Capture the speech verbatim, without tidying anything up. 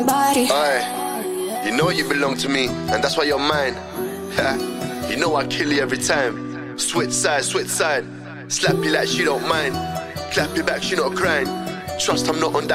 body. Aye, you know you belong to me, and that's why you're mine. You know I kill you every time. Switch side, switch side. Slap you like she don't mind. Clap you back, she not crying. Trust I'm not on that.